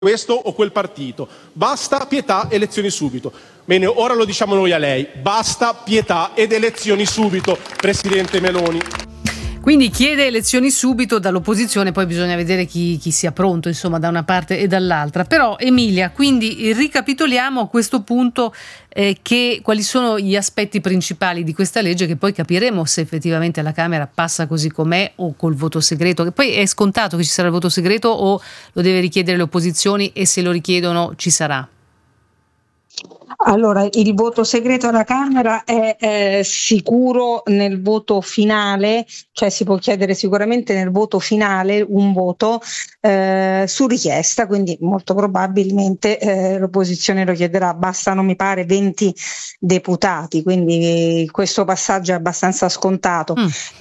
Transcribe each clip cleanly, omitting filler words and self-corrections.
questo o quel partito. Basta pietà, elezioni subito. Bene, ora lo diciamo noi a lei. Basta pietà ed elezioni subito, Presidente Meloni. Quindi chiede elezioni subito dall'opposizione, poi bisogna vedere chi sia pronto, insomma, da una parte e dall'altra. Però Emilia, quindi ricapitoliamo a questo punto quali sono gli aspetti principali di questa legge, che poi capiremo se effettivamente alla Camera passa così com'è o col voto segreto, che poi è scontato che ci sarà il voto segreto o lo deve richiedere le opposizioni, e se lo richiedono ci sarà? Allora, il voto segreto alla Camera è sicuro nel voto finale, cioè si può chiedere sicuramente nel voto finale un voto su richiesta, quindi molto probabilmente l'opposizione lo chiederà. Bastano, mi pare, 20 deputati, quindi questo passaggio è abbastanza scontato.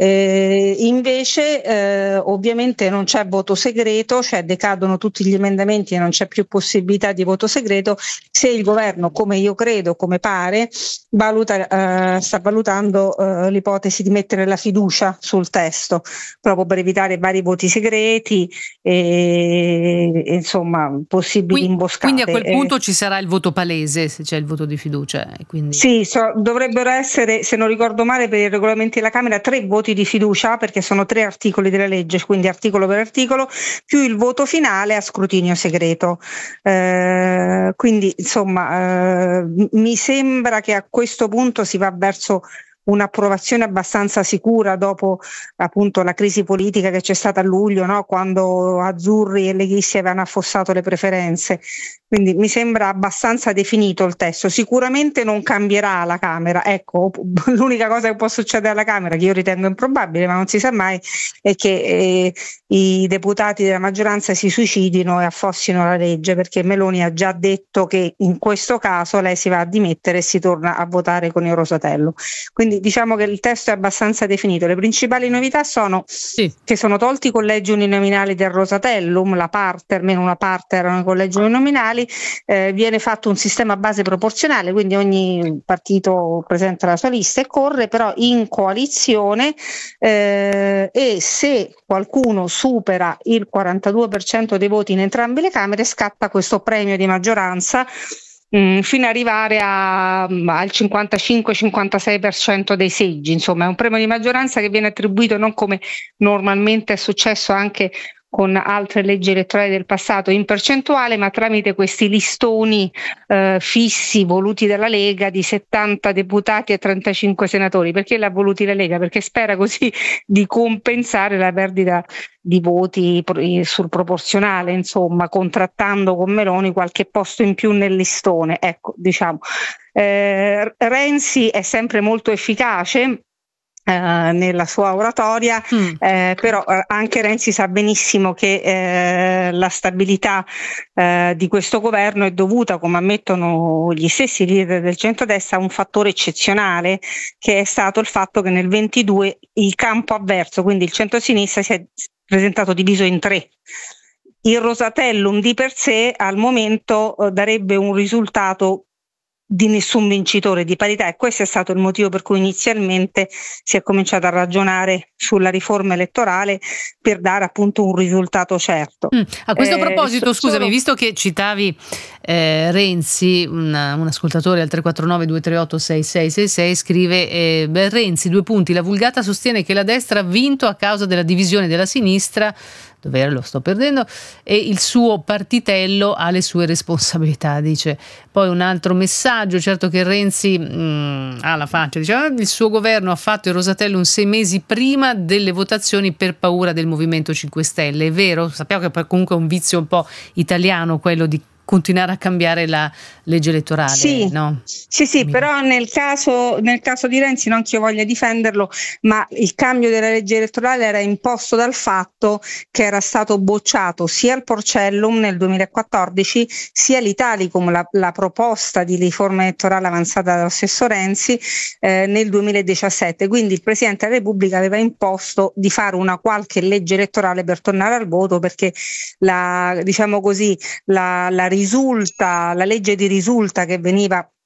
Invece ovviamente non c'è voto segreto, cioè decadono tutti gli emendamenti e non c'è più possibilità di voto segreto se il governo, come io credo, come pare, sta valutando l'ipotesi di mettere la fiducia sul testo, proprio per evitare vari voti segreti e insomma possibili imboscate. Quindi a quel punto ci sarà il voto palese, se c'è il voto di fiducia. Quindi... Sì, dovrebbero essere, se non ricordo male, per i regolamenti della Camera 3 voti di fiducia, perché sono 3 articoli della legge, quindi articolo per articolo, più il voto finale a scrutinio segreto. Quindi insomma mi sembra che a questo punto si va verso un'approvazione abbastanza sicura dopo appunto la crisi politica che c'è stata a luglio, no? Quando azzurri e leghisti avevano affossato le preferenze. Quindi mi sembra abbastanza definito il testo. Sicuramente non cambierà la Camera. Ecco, l'unica cosa che può succedere alla Camera, che io ritengo improbabile, ma non si sa mai, è che i deputati della maggioranza si suicidino e affossino la legge, perché Meloni ha già detto che in questo caso lei si va a dimettere e si torna a votare con il Rosatellum. Quindi diciamo che il testo è abbastanza definito. Le principali novità sono che sono tolti i collegi uninominali del Rosatellum, almeno una parte erano i collegi uninominali. Viene fatto un sistema a base proporzionale, quindi ogni partito presenta la sua lista e corre, però in coalizione, e se qualcuno supera il 42% dei voti in entrambe le Camere scatta questo premio di maggioranza fino ad arrivare al 55-56% dei seggi. Insomma, è un premio di maggioranza che viene attribuito non come normalmente è successo anche con altre leggi elettorali del passato in percentuale, ma tramite questi listoni fissi voluti dalla Lega di 70 deputati e 35 senatori. Perché l'ha voluti la Lega? Perché spera così di compensare la perdita di voti sul proporzionale, insomma, contrattando con Meloni qualche posto in più nel listone. Ecco, diciamo. Renzi è sempre molto efficace nella sua oratoria, però anche Renzi sa benissimo che la stabilità di questo governo è dovuta, come ammettono gli stessi leader del centrodestra, a un fattore eccezionale, che è stato il fatto che nel 22 il campo avverso, quindi il centrosinistra, si è presentato diviso in 3. Il Rosatellum di per sé al momento darebbe un risultato di nessun vincitore, di parità, e questo è stato il motivo per cui inizialmente si è cominciato a ragionare sulla riforma elettorale per dare appunto un risultato certo. A questo proposito, scusami, visto che citavi Renzi, un ascoltatore al 349-238-6666 scrive Renzi, 2 punti, la vulgata sostiene che la destra ha vinto a causa della divisione della sinistra, dov'era, lo sto perdendo, e il suo partitello ha le sue responsabilità, dice. Poi un altro messaggio, certo che Renzi ha la faccia, dice il suo governo ha fatto il Rosatellum 6 mesi prima delle votazioni per paura del Movimento 5 Stelle, è vero? Sappiamo che poi comunque è un vizio un po' italiano quello di continuare a cambiare la legge elettorale. Sì, no? Sì, però nel caso di Renzi, non che io voglia difenderlo, ma il cambio della legge elettorale era imposto dal fatto che era stato bocciato sia il Porcellum nel 2014 sia l'Italicum, la proposta di riforma elettorale avanzata dallo stesso Renzi nel 2017. Quindi il Presidente della Repubblica aveva imposto di fare una qualche legge elettorale per tornare al voto, perché la legge di risulta che veniva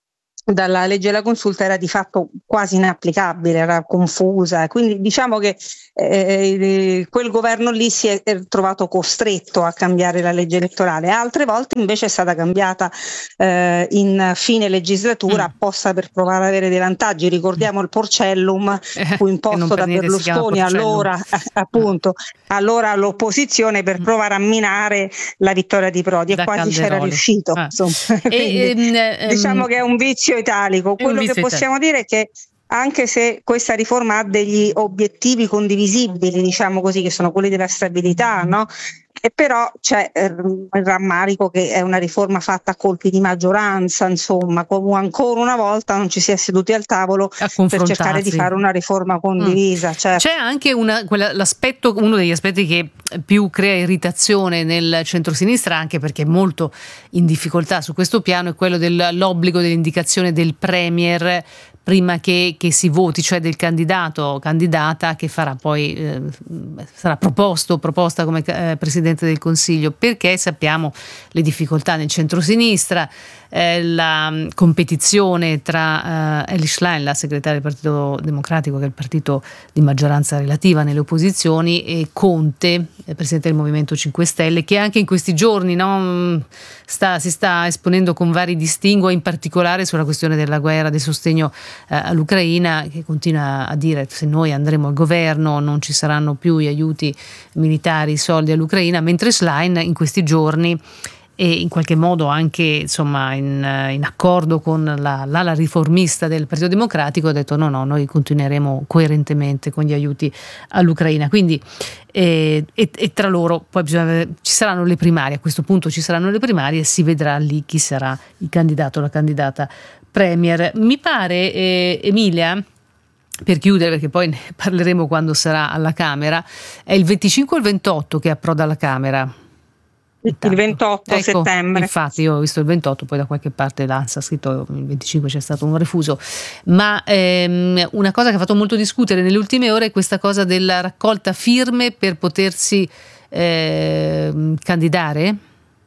dalla legge della consulta era di fatto quasi inapplicabile, era confusa, quindi diciamo che quel governo lì si è trovato costretto a cambiare la legge elettorale. Altre volte invece è stata cambiata in fine legislatura apposta per provare ad avere dei vantaggi. Ricordiamo il Porcellum, fu imposto da Berlusconi allora l'opposizione, per provare a minare la vittoria di Prodi, e quasi c'era riuscito. Diciamo che è un vizio italico. Quello che possiamo dire è che, anche se questa riforma ha degli obiettivi condivisibili, diciamo così, che sono quelli della stabilità, no? E però c'è il rammarico che è una riforma fatta a colpi di maggioranza, insomma, come ancora una volta non ci si è seduti al tavolo per cercare di fare una riforma condivisa. Certo. C'è anche uno degli aspetti che più crea irritazione nel centrosinistra, anche perché è molto in difficoltà su questo piano, è quello dell'obbligo dell'indicazione del premier prima che si voti, cioè del candidato o candidata che farà poi sarà proposta come Presidente del Consiglio, perché sappiamo le difficoltà nel centrosinistra, la competizione tra Elly Schlein, la segretaria del Partito Democratico, che è il partito di maggioranza relativa nelle opposizioni, e Conte, Presidente del Movimento 5 Stelle, che anche in questi giorni si sta esponendo con vari distinguo, in particolare sulla questione della guerra, del sostegno all'Ucraina, che continua a dire: se noi andremo al governo non ci saranno più gli aiuti militari, i soldi all'Ucraina, mentre Schlein in questi giorni, e in qualche modo anche in accordo con l'ala riformista del Partito Democratico, ha detto no, noi continueremo coerentemente con gli aiuti all'Ucraina. Quindi e tra loro poi ci saranno le primarie, a questo punto ci saranno le primarie e si vedrà lì chi sarà il candidato o la candidata premier. Mi pare, Emilia, per chiudere, perché poi ne parleremo quando sarà alla Camera, è il 25 o il 28 che approda alla Camera? Intanto. Il 28 settembre. Infatti io ho visto il 28, poi da qualche parte l'ANSA ha scritto il 25 c'è stato un refuso, ma una cosa che ha fatto molto discutere nelle ultime ore è questa cosa della raccolta firme per potersi candidare.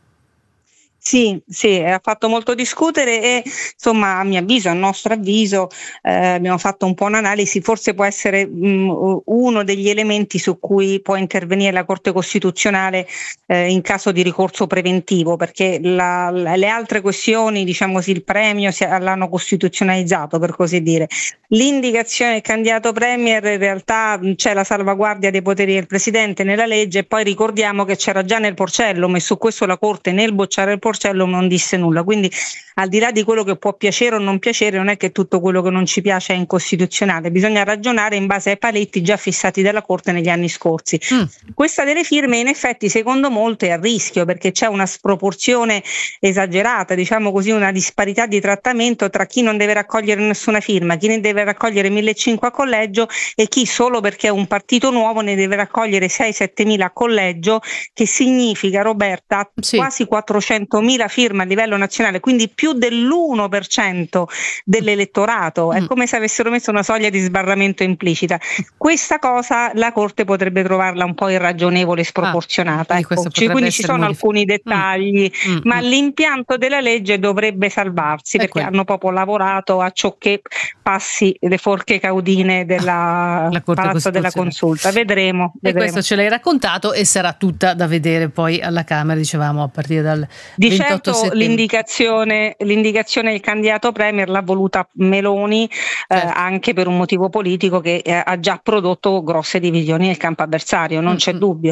Sì, ha fatto molto discutere e insomma, a mio avviso, a nostro avviso, abbiamo fatto un po' un'analisi, forse può essere uno degli elementi su cui può intervenire la Corte Costituzionale in caso di ricorso preventivo, perché le altre questioni, diciamo così, il premio l'hanno costituzionalizzato, per così dire. L'indicazione del candidato premier, in realtà c'è la salvaguardia dei poteri del Presidente nella legge, e poi ricordiamo che c'era già nel Porcellum, e su questo la Corte nel bocciare il Porcellum non disse nulla. Quindi, al di là di quello che può piacere o non piacere, non è che tutto quello che non ci piace è incostituzionale, bisogna ragionare in base ai paletti già fissati dalla Corte negli anni scorsi. Questa delle firme, in effetti, secondo molto è a rischio, perché c'è una sproporzione esagerata, diciamo così, una disparità di trattamento tra chi non deve raccogliere nessuna firma, chi ne deve raccogliere 1.500 a collegio, e chi, solo perché è un partito nuovo, ne deve raccogliere 6-7.000 a collegio, che significa, Roberta, quasi 400.000 firme a livello nazionale, quindi più dell'1% dell'elettorato. È come se avessero messo una soglia di sbarramento implicita. Questa cosa la Corte potrebbe trovarla un po' irragionevole e sproporzionata. Quindi ci sono alcuni dettagli, ma l'impianto della legge dovrebbe salvarsi, perché hanno proprio lavorato a ciò che passi le forche caudine della Palazzo della Consulta. Vedremo. E questo ce l'hai raccontato, e sarà tutta da vedere poi alla Camera, dicevamo, a partire dal 28 settembre. L'indicazione del candidato premier l'ha voluta Meloni, anche per un motivo politico che ha già prodotto grosse divisioni nel campo avversario, non c'è dubbio.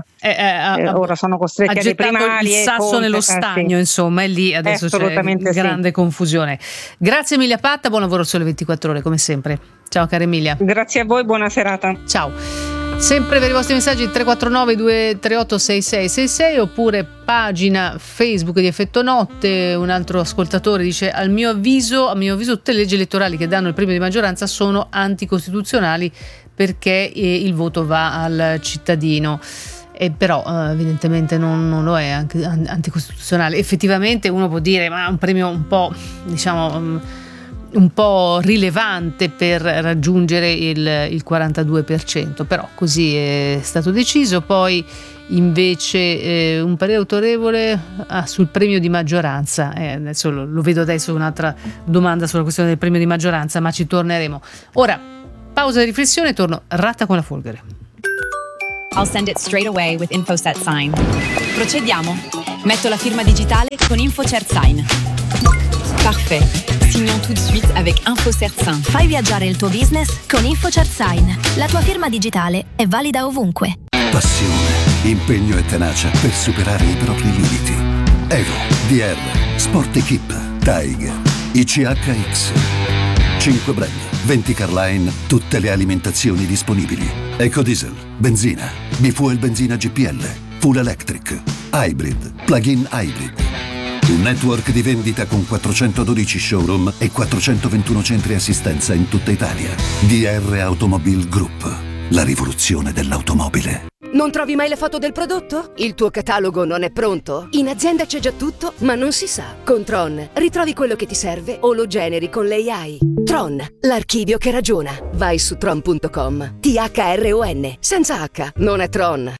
Ora sono costretti alle primarie. Il sasso nello stagno, insomma, e lì adesso c'è grande confusione. Grazie Emilia Patta, buon lavoro sulle 24 ore come sempre. Ciao cara Emilia. Grazie a voi, buona serata. Ciao. Sempre per i vostri messaggi 349 238 6666, oppure pagina Facebook di Effetto Notte. Un altro ascoltatore dice: a mio avviso tutte le leggi elettorali che danno il premio di maggioranza sono anticostituzionali, perché il voto va al cittadino. E però evidentemente non lo è anche anticostituzionale. Effettivamente uno può dire: ma un premio un po', diciamo, un po' rilevante per raggiungere il 42%, però così è stato deciso. Poi invece un parere autorevole sul premio di maggioranza. Adesso lo vedo adesso un'altra domanda sulla questione del premio di maggioranza, ma ci torneremo. Ora pausa di riflessione, torno ratta con la Folgore. I'll send it straight away with InfoSet Sign. Procediamo. Metto la firma digitale con InfoCert Sign. Parfait. Signons tout de suite avec InfoCert Sign. Fai viaggiare il tuo business con InfoCert Sign. La tua firma digitale è valida ovunque. Passione, impegno e tenacia per superare i propri limiti. Evo, DR, Sport Equip, Tiger, ICHX. 5 brand, 20 car line, tutte le alimentazioni disponibili. Ecodiesel, benzina, bifuel benzina GPL, full electric, hybrid, plug-in hybrid. Un network di vendita con 412 showroom e 421 centri assistenza in tutta Italia. DR Automobile Group, la rivoluzione dell'automobile. Non trovi mai le foto del prodotto? Il tuo catalogo non è pronto? In azienda c'è già tutto, ma non si sa. Con Tron ritrovi quello che ti serve o lo generi con l'AI. Tron, l'archivio che ragiona. Vai su tron.com. THRON, senza H, non è Tron.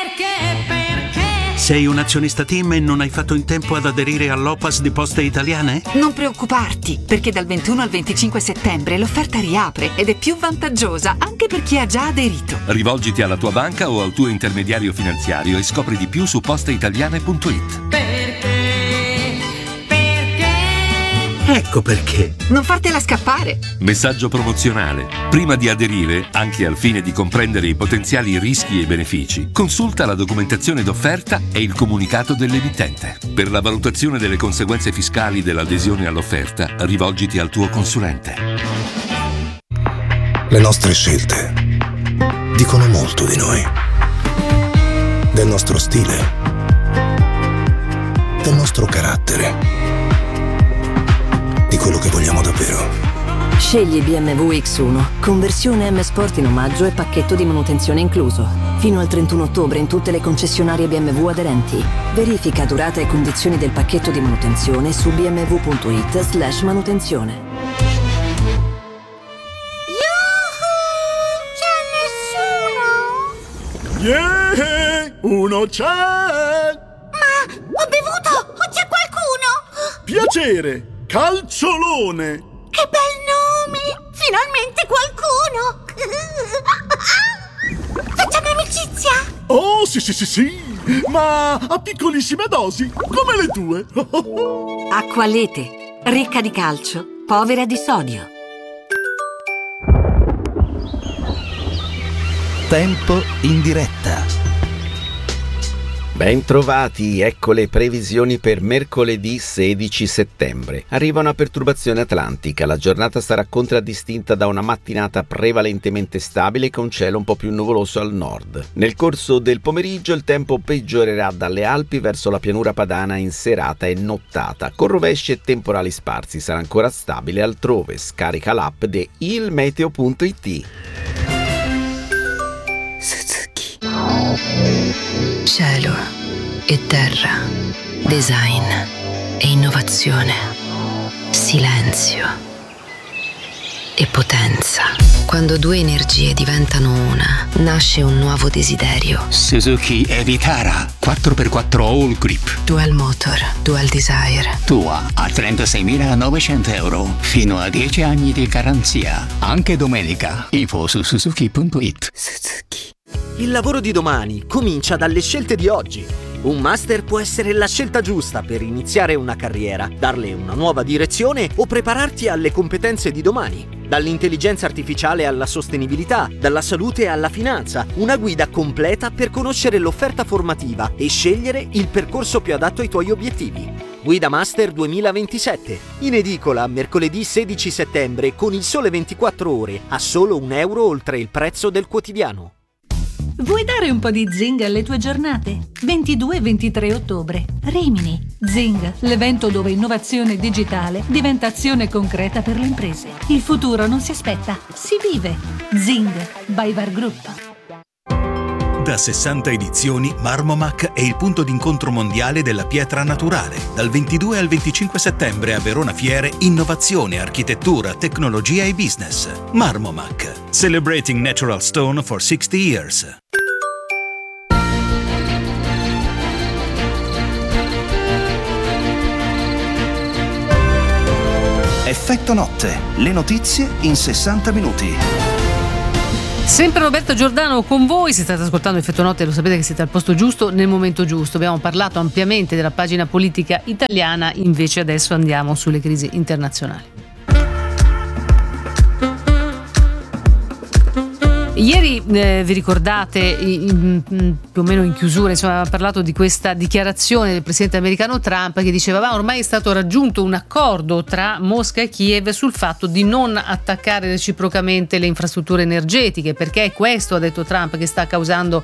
Sei un azionista TIM e non hai fatto in tempo ad aderire all'OPAS di Poste Italiane? Non preoccuparti, perché dal 21 al 25 settembre l'offerta riapre ed è più vantaggiosa anche per chi ha già aderito. Rivolgiti alla tua banca o al tuo intermediario finanziario e scopri di più su posteitaliane.it. Ecco perché. Non fartela scappare. Messaggio promozionale. Prima di aderire, anche al fine di comprendere i potenziali rischi e benefici, consulta la documentazione d'offerta e il comunicato dell'emittente. Per la valutazione delle conseguenze fiscali dell'adesione all'offerta, rivolgiti al tuo consulente. Le nostre scelte dicono molto di noi, del nostro stile, del nostro carattere, di quello che vogliamo davvero. Scegli BMW X1, conversione M Sport in omaggio e pacchetto di manutenzione incluso. Fino al 31 ottobre in tutte le concessionarie BMW aderenti. Verifica durata e condizioni del pacchetto di manutenzione su bmw.it/manutenzione. C'è nessuno? Yeah! Uno c'è! Ma ho bevuto! O c'è qualcuno? Piacere! Calciolone! Che bel nome! Finalmente qualcuno! Facciamo amicizia! Oh, sì! Ma a piccolissime dosi, come le tue! Acqua Lete, ricca di calcio, povera di sodio. Tempo in diretta. Bentrovati, ecco le previsioni per mercoledì 16 settembre. Arriva una perturbazione atlantica, la giornata sarà contraddistinta da una mattinata prevalentemente stabile con cielo un po' più nuvoloso al nord. Nel corso del pomeriggio il tempo peggiorerà dalle Alpi verso la pianura padana in serata e nottata, con rovesci e temporali sparsi, sarà ancora stabile altrove. Scarica l'app di ilmeteo.it. Cielo e terra, design e innovazione, silenzio e potenza. Quando due energie diventano una, nasce un nuovo desiderio. Suzuki Evitara 4x4 All Grip. Dual Motor, Dual Desire. Tua a 36.900 euro, fino a 10 anni di garanzia. Anche domenica. Info su suzuki.it. Suzuki. Il lavoro di domani comincia dalle scelte di oggi. Un master può essere la scelta giusta per iniziare una carriera, darle una nuova direzione o prepararti alle competenze di domani. Dall'intelligenza artificiale alla sostenibilità, dalla salute alla finanza, una guida completa per conoscere l'offerta formativa e scegliere il percorso più adatto ai tuoi obiettivi. Guida Master 2027, in edicola mercoledì 16 settembre con il Sole 24 Ore a solo €1 oltre il prezzo del quotidiano. Vuoi dare un po' di zing alle tue giornate? 22 e 23 ottobre. Rimini. Zing, l'evento dove innovazione digitale diventa azione concreta per le imprese. Il futuro non si aspetta, si vive. Zing by VAR Group. Da 60 edizioni, Marmomac è il punto d'incontro mondiale della pietra naturale. Dal 22 al 25 settembre a Verona Fiere, innovazione, architettura, tecnologia e business. Marmomac, celebrating natural stone for 60 years. Effetto notte, le notizie in 60 minuti. Sempre Roberto Giordano con voi, se state ascoltando Effetto Notte lo sapete che siete al posto giusto nel momento giusto. Abbiamo parlato ampiamente della pagina politica italiana, invece adesso andiamo sulle crisi internazionali. Ieri vi ricordate, più o meno in chiusura, insomma, avevamo parlato di questa dichiarazione del presidente americano Trump che diceva ormai è stato raggiunto un accordo tra Mosca e Kiev sul fatto di non attaccare reciprocamente le infrastrutture energetiche, perché è questo, ha detto Trump, che sta causando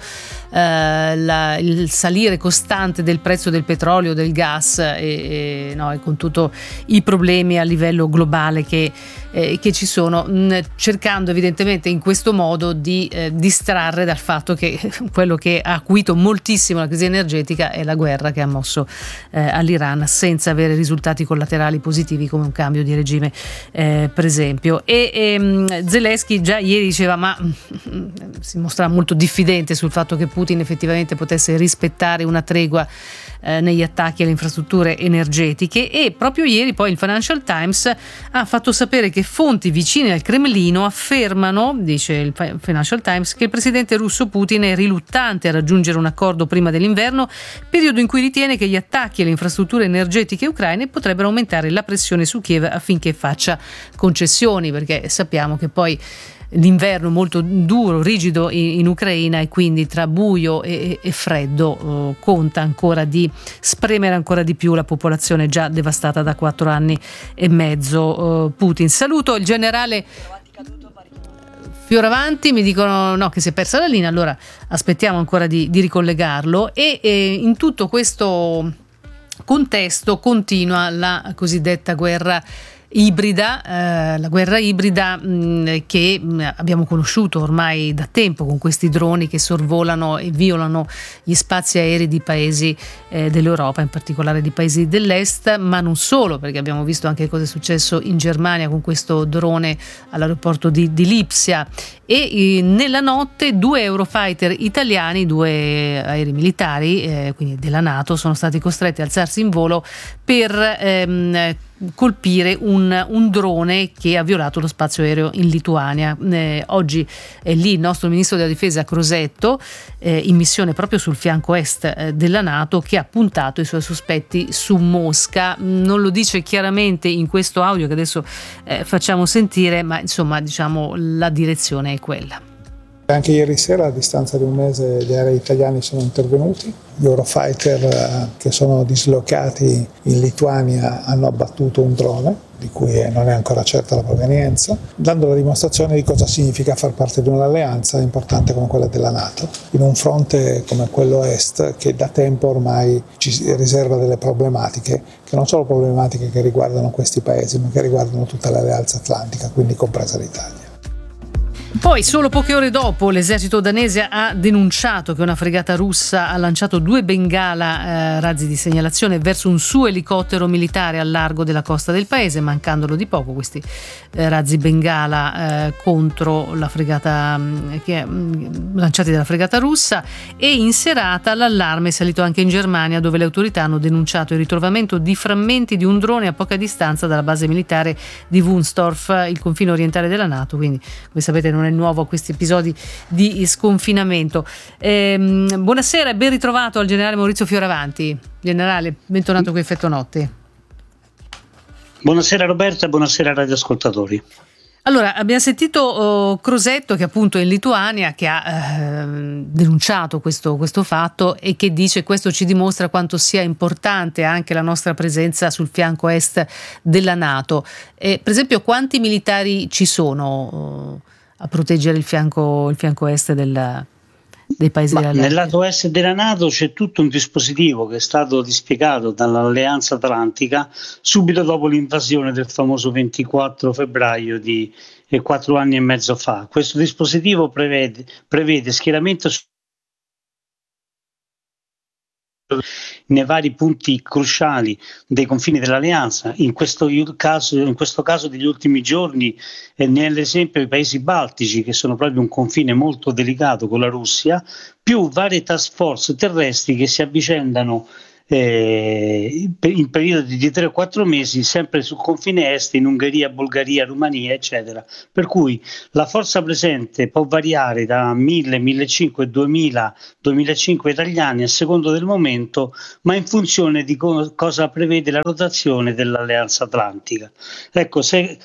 il salire costante del prezzo del petrolio, del gas e con tutti i problemi a livello globale che ci sono, cercando evidentemente in questo modo di distrarre dal fatto che quello che ha acuito moltissimo la crisi energetica è la guerra che ha mosso all'Iran, senza avere risultati collaterali positivi come un cambio di regime per esempio. E Zelensky già ieri diceva, ma si mostrava molto diffidente sul fatto che Putin effettivamente potesse rispettare una tregua negli attacchi alle infrastrutture energetiche, e proprio ieri poi il Financial Times ha fatto sapere che fonti vicine al Cremlino affermano, dice il Financial Times, che il presidente russo Putin è riluttante a raggiungere un accordo prima dell'inverno, periodo in cui ritiene che gli attacchi alle infrastrutture energetiche ucraine potrebbero aumentare la pressione su Kiev affinché faccia concessioni, perché sappiamo che poi l'inverno molto duro, rigido in Ucraina, e quindi tra buio e freddo conta ancora di spremere ancora di più la popolazione già devastata da 4 anni e mezzo. Putin. Saluto il generale Fioravanti, mi dicono che si è persa la linea, allora aspettiamo ancora di ricollegarlo. E in tutto questo contesto continua la cosiddetta guerra ibrida, la guerra ibrida che abbiamo conosciuto ormai da tempo, con questi droni che sorvolano e violano gli spazi aerei di paesi dell'Europa, in particolare di paesi dell'est, ma non solo, perché abbiamo visto anche cosa è successo in Germania con questo drone all'aeroporto di Lipsia. E nella notte 2 Eurofighter italiani, 2 aerei militari, quindi della NATO, sono stati costretti a alzarsi in volo per colpire un drone che ha violato lo spazio aereo in Lituania. Oggi è lì il nostro ministro della difesa Crosetto, in missione proprio sul fianco est della NATO, che ha puntato i suoi sospetti su Mosca. Non lo dice chiaramente in questo audio che adesso facciamo sentire, ma insomma diciamo la direzione è quella. Anche ieri sera, a distanza di un mese, gli aerei italiani sono intervenuti. Gli Eurofighter che sono dislocati in Lituania hanno abbattuto un drone, di cui non è ancora certa la provenienza, dando la dimostrazione di cosa significa far parte di un'alleanza importante come quella della NATO, in un fronte come quello est, che da tempo ormai ci riserva delle problematiche, che non sono problematiche che riguardano questi paesi, ma che riguardano tutta l'alleanza atlantica, quindi compresa l'Italia. Poi, solo poche ore dopo, l'esercito danese ha denunciato che una fregata russa ha lanciato 2 bengala razzi di segnalazione verso un suo elicottero militare al largo della costa del paese, mancandolo di poco questi razzi bengala contro la fregata lanciati dalla fregata russa. E in serata l'allarme è salito anche in Germania, dove le autorità hanno denunciato il ritrovamento di frammenti di un drone a poca distanza dalla base militare di Wunstorf, il confine orientale della NATO, quindi come sapete non è nuovo questi episodi di sconfinamento. Buonasera e ben ritrovato al generale Maurizio Fioravanti. Generale, bentornato qui a Effetto Notte. Buonasera Roberta e buonasera radioascoltatori. Allora, abbiamo sentito Crosetto, che appunto è in Lituania, che ha denunciato questo fatto e che dice: questo ci dimostra quanto sia importante anche la nostra presenza sul fianco est della NATO. Per esempio, quanti militari ci sono a proteggere il fianco est dei paesi della NATO? Nel lato est della NATO c'è tutto un dispositivo che è stato dispiegato dall'Alleanza Atlantica subito dopo l'invasione del famoso 24 febbraio di 4 anni e mezzo fa. Questo dispositivo prevede schieramento nei vari punti cruciali dei confini dell'alleanza, in questo caso degli ultimi giorni nell'esempio dei paesi baltici, che sono proprio un confine molto delicato con la Russia, più varie task force terrestri che si avvicendano in periodi di 3 o 4 mesi sempre sul confine est, in Ungheria, Bulgaria, Romania, eccetera. Per cui la forza presente può variare da 1000, 1500, 2000, 2500 italiani a secondo del momento, ma in funzione di cosa prevede la rotazione dell'Alleanza Atlantica. Ecco, se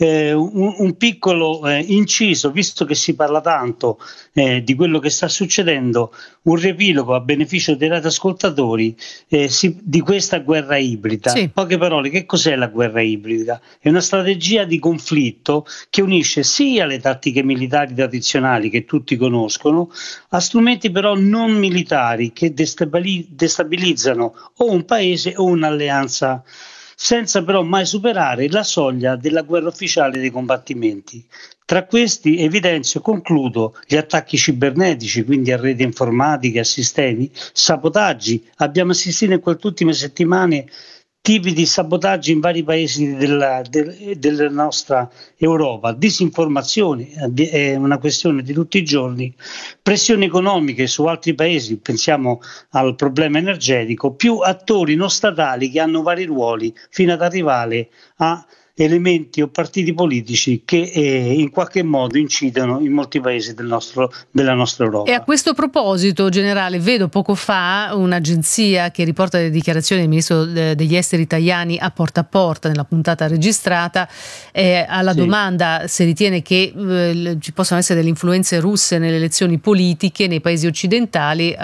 un piccolo inciso, visto che si parla tanto di quello che sta succedendo, un riepilogo a beneficio dei radioascoltatori di questa guerra ibrida. Sì. Poche parole, che cos'è la guerra ibrida? È una strategia di conflitto che unisce sia le tattiche militari tradizionali che tutti conoscono a strumenti però non militari che destabilizzano o un paese o un'alleanza, senza però mai superare la soglia della guerra ufficiale dei combattimenti. Tra questi evidenzio, concludo, gli attacchi cibernetici, quindi a reti informatiche, a sistemi, sabotaggi. Abbiamo assistito in queste ultime settimane tipi di sabotaggi in vari paesi della nostra Europa, disinformazione è una questione di tutti i giorni, pressioni economiche su altri paesi, pensiamo al problema energetico, più attori non statali che hanno vari ruoli fino ad arrivare a elementi o partiti politici che in qualche modo incidono in molti paesi della nostra Europa. E a questo proposito, generale, vedo poco fa un'agenzia che riporta le dichiarazioni del ministro degli esteri italiani a porta nella puntata registrata, alla domanda se ritiene che ci possano essere delle influenze russe nelle elezioni politiche nei paesi occidentali.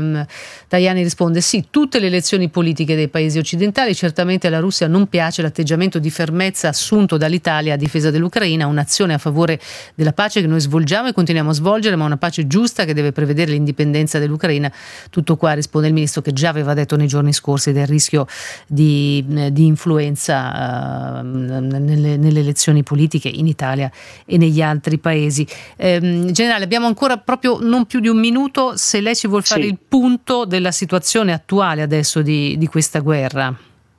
Tajani risponde: sì, tutte le elezioni politiche dei paesi occidentali. Certamente alla Russia non piace l'atteggiamento di fermezza assunto dall'Italia a difesa dell'Ucraina, un'azione a favore della pace che noi svolgiamo e continuiamo a svolgere, ma una pace giusta che deve prevedere l'indipendenza dell'Ucraina. Tutto qua, risponde il ministro, che già aveva detto nei giorni scorsi del rischio di influenza nelle elezioni politiche in Italia e negli altri paesi. Generale, abbiamo ancora proprio non più di un minuto, se lei ci vuol fare il punto della situazione attuale adesso di questa guerra.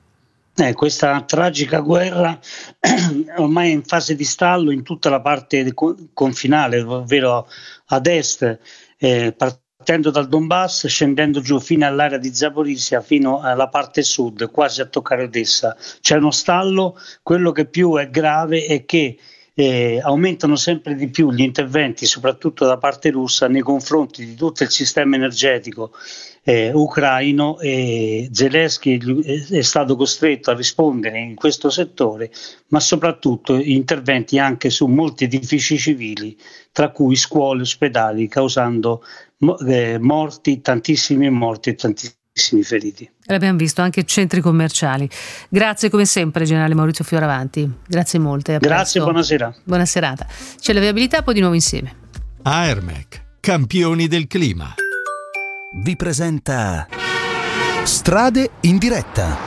Questa tragica guerra ormai è in fase di stallo in tutta la parte confinale, ovvero ad est, partendo dal Donbass, scendendo giù fino all'area di Zaporizhzhia, fino alla parte sud, quasi a toccare Odessa. C'è uno stallo. Quello che più è grave è che aumentano sempre di più gli interventi, soprattutto da parte russa, nei confronti di tutto il sistema energetico ucraino, e Zelensky è stato costretto a rispondere in questo settore, ma soprattutto interventi anche su molti edifici civili, tra cui scuole, ospedali, causando morti, tantissimi morti e tantissimi feriti. L'abbiamo visto anche centri commerciali. Grazie come sempre, generale Maurizio Fioravanti. Grazie molte. Grazie, buonasera. Buona serata. C'è la viabilità, poi di nuovo insieme. Aermec, campioni del clima, vi presenta Strade in diretta.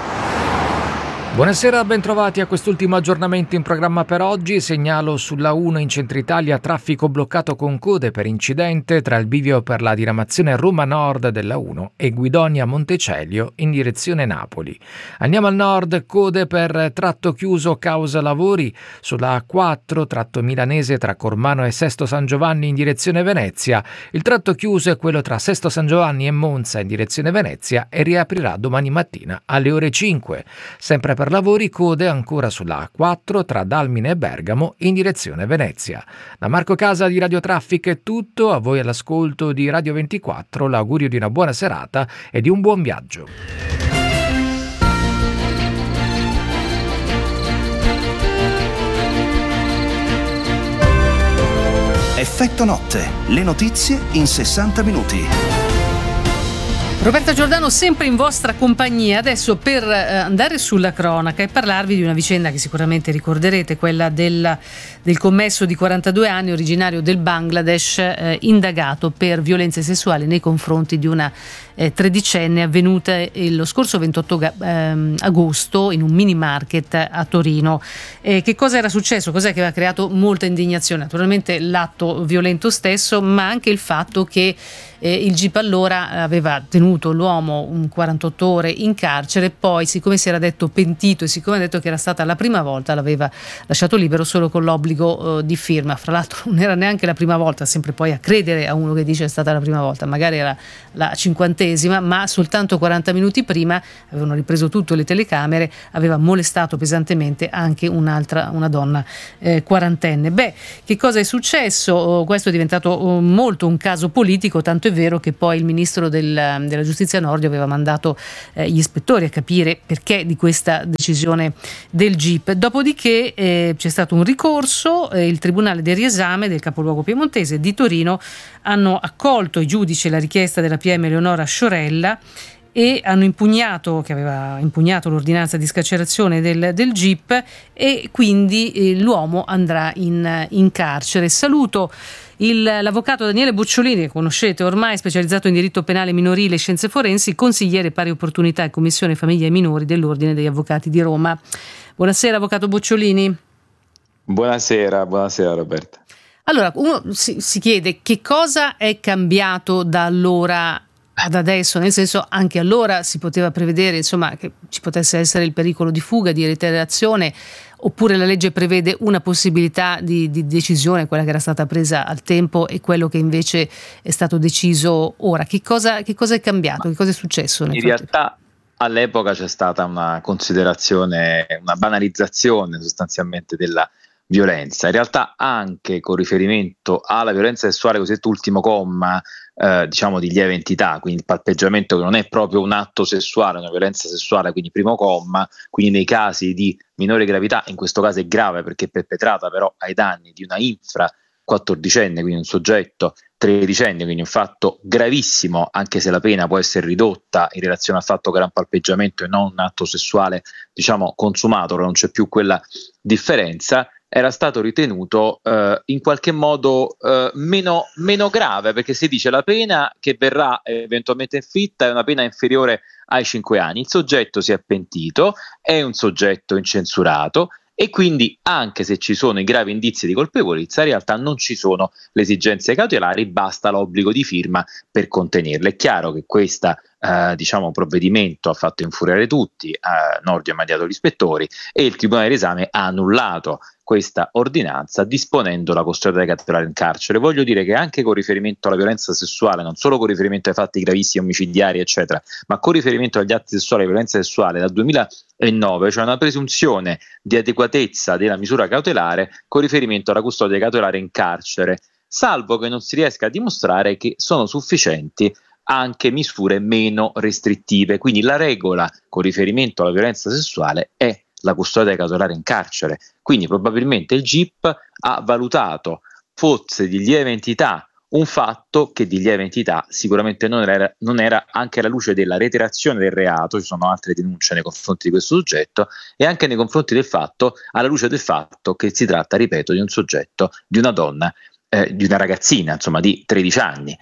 Buonasera, bentrovati a quest'ultimo aggiornamento in programma per oggi. Segnalo sulla 1 in centro Italia traffico bloccato con code per incidente tra il bivio per la diramazione Roma Nord della 1 e Guidonia Montecelio in direzione Napoli. Andiamo al nord, code per tratto chiuso causa lavori sulla A4 tratto milanese tra Cormano e Sesto San Giovanni in direzione Venezia. Il tratto chiuso è quello tra Sesto San Giovanni e Monza in direzione Venezia e riaprirà domani mattina alle ore 5. Sempre per lavori, code ancora sulla A4 tra Dalmine e Bergamo in direzione Venezia. Da Marco Casa di Radio Traffic è tutto, a voi all'ascolto di Radio 24 l'augurio di una buona serata e di un buon viaggio. Effetto notte, le notizie in 60 minuti. Roberta Giordano sempre in vostra compagnia adesso per andare sulla cronaca e parlarvi di una vicenda che sicuramente ricorderete, quella del commesso di 42 anni originario del Bangladesh, indagato per violenze sessuali nei confronti di una tredicenne, avvenuta lo scorso 28 agosto in un mini market a Torino. Che cosa era successo? Cos'è che aveva creato molta indignazione? Naturalmente l'atto violento stesso, ma anche il fatto che il GIP allora aveva tenuto tenuto l'uomo 48 ore in carcere, poi siccome si era detto pentito e siccome ha detto che era stata la prima volta, l'aveva lasciato libero solo con l'obbligo di firma. Fra l'altro non era neanche la prima volta, sempre poi a credere a uno che dice è stata la prima volta, magari era la 50esima, ma soltanto 40 minuti prima avevano ripreso tutto le telecamere, aveva molestato pesantemente anche una donna quarantenne. Beh, che cosa è successo? Questo è diventato molto un caso politico, tanto è vero che poi il ministro della giustizia Nordio aveva mandato gli ispettori a capire perché di questa decisione del GIP. Dopodiché c'è stato un ricorso, il Tribunale del Riesame del capoluogo piemontese di Torino hanno accolto i giudici la richiesta della PM Eleonora Sciorella e hanno che aveva impugnato l'ordinanza di scarcerazione del GIP, e quindi l'uomo andrà in carcere. Saluto l'avvocato Daniele Bocciolini, che conoscete ormai, specializzato in diritto penale minorile e scienze forensi, consigliere pari opportunità e commissione famiglia e minori dell'Ordine degli Avvocati di Roma. Buonasera, avvocato Bocciolini. Buonasera Roberta. Allora, uno si chiede che cosa è cambiato da allora ad adesso, nel senso, anche allora si poteva prevedere, insomma, che ci potesse essere il pericolo di fuga, di reiterazione, oppure la legge prevede una possibilità di decisione, quella che era stata presa al tempo e quello che invece è stato deciso ora. Che cosa è cambiato? Che cosa è successo? In realtà all'epoca c'è stata una considerazione, una banalizzazione sostanzialmente della violenza. In realtà anche con riferimento alla violenza sessuale, cosiddetto ultimo comma, diciamo di lieve entità, quindi il palpeggiamento che non è proprio un atto sessuale, una violenza sessuale, quindi primo comma, quindi nei casi di minore gravità, in questo caso è grave perché è perpetrata però ai danni di una infra 14enne, quindi un soggetto 13enne, quindi un fatto gravissimo, anche se la pena può essere ridotta in relazione al fatto che era un palpeggiamento e non un atto sessuale, diciamo, consumato, non c'è più quella differenza. Era stato ritenuto in qualche modo meno grave, perché si dice la pena che verrà eventualmente inflitta è una pena inferiore ai 5 anni. Il soggetto si è pentito, è un soggetto incensurato e quindi anche se ci sono i gravi indizi di colpevolezza in realtà non ci sono le esigenze cautelari, basta l'obbligo di firma per contenerle. È chiaro che questa provvedimento ha fatto infuriare tutti, Nordio ha mandato gli ispettori e il Tribunale d'Esame ha annullato questa ordinanza disponendo la custodia cautelare in carcere. Voglio dire che anche con riferimento alla violenza sessuale, non solo con riferimento ai fatti gravissimi omicidiari eccetera, ma con riferimento agli atti sessuali e violenza sessuale, dal 2009 c'è una presunzione di adeguatezza della misura cautelare con riferimento alla custodia cautelare in carcere, salvo che non si riesca a dimostrare che sono sufficienti anche misure meno restrittive. Quindi la regola con riferimento alla violenza sessuale è la custodia cautelare in carcere. Quindi probabilmente il GIP ha valutato fosse di lieve entità un fatto che di lieve entità sicuramente non era anche alla luce della reiterazione del reato. Ci sono altre denunce nei confronti di questo soggetto e anche nei confronti del fatto, alla luce del fatto che si tratta, ripeto, di un soggetto, di una donna, di una ragazzina, insomma, di 13 anni.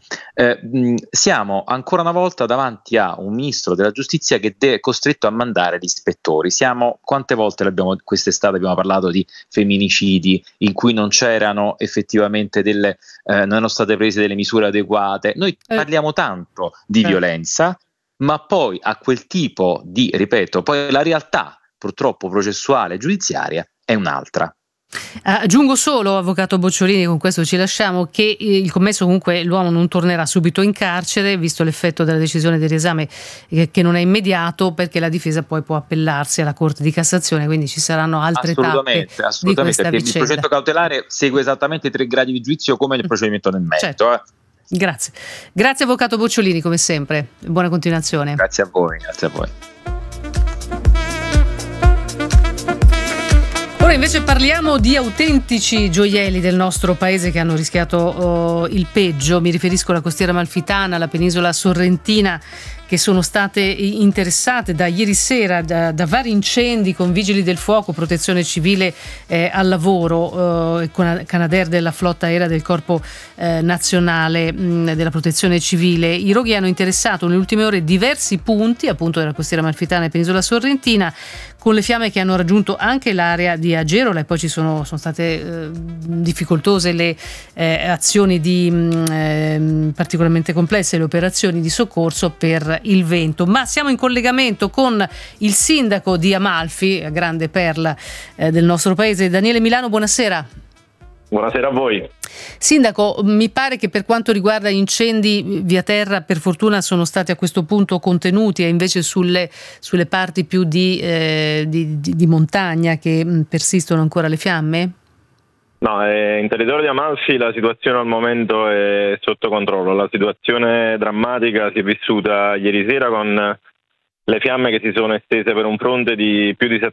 Siamo ancora una volta davanti a un ministro della giustizia che è costretto a mandare gli ispettori. Quante volte quest'estate abbiamo parlato di femminicidi in cui non c'erano effettivamente non erano state prese delle misure adeguate. Noi parliamo tanto di violenza, ma poi a quel tipo di, ripeto, poi la realtà purtroppo processuale giudiziaria è un'altra. Aggiungo solo, avvocato Bocciolini, con questo ci lasciamo, che il commesso, comunque l'uomo non tornerà subito in carcere, visto l'effetto della decisione del riesame che non è immediato, perché la difesa poi può appellarsi alla Corte di Cassazione, quindi ci saranno altre tappe di questa perché vicenda. Il processo cautelare segue esattamente i 3 gradi di giudizio come nel procedimento nel merito. Certo. Grazie avvocato Bocciolini, come sempre, buona continuazione. Grazie a voi. Ora invece parliamo di autentici gioielli del nostro paese che hanno rischiato il peggio. Mi riferisco alla costiera amalfitana, alla penisola sorrentina, che sono state interessate da ieri sera da vari incendi con vigili del fuoco, protezione civile al lavoro, Canadair della flotta aerea del Corpo Nazionale della Protezione Civile. I roghi hanno interessato nelle ultime ore diversi punti appunto della costiera amalfitana e penisola sorrentina, con le fiamme che hanno raggiunto anche l'area di Agerola, e poi sono state difficoltose le azioni particolarmente complesse, le operazioni di soccorso per per il vento. Ma siamo in collegamento con il sindaco di Amalfi, grande perla del nostro paese, Daniele Milano. Buonasera. Buonasera a voi. Sindaco, mi pare che per quanto riguarda gli incendi via terra, per fortuna sono stati a questo punto contenuti, e invece sulle parti più di montagna che persistono ancora le fiamme? No, in territorio di Amalfi la situazione al momento è sotto controllo. La situazione drammatica si è vissuta ieri sera con le fiamme che si sono estese per un fronte di più di